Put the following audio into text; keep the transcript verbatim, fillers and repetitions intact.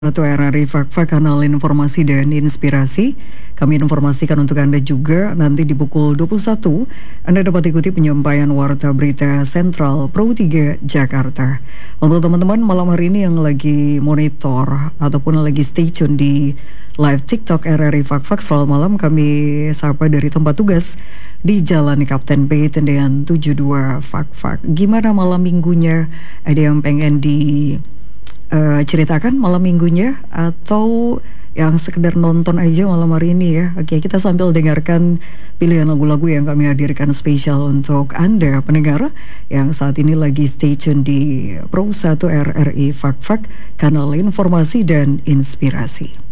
Satu R R I Fakta, kanal informasi dan inspirasi. Kami informasikan untuk Anda juga nanti di pukul dua puluh satu Anda dapat ikuti penyampaian Warta Berita Sentral Pro tiga Jakarta. Untuk teman-teman malam hari ini yang lagi monitor ataupun lagi stay tune di live TikTok R R I Fakta, selamat malam, kami sapa dari tempat tugas di Jalan Kapten B Tendean tujuh puluh dua Fakta. Gimana malam minggunya? Ada yang pengen di Uh, ceritakan malam minggunya atau yang sekedar nonton aja malam hari ini ya. Oke, kita sambil dengarkan pilihan lagu-lagu yang kami hadirkan spesial untuk Anda pendengar yang saat ini lagi stay tune di Pro satu R R I Fakta, kanal informasi dan inspirasi.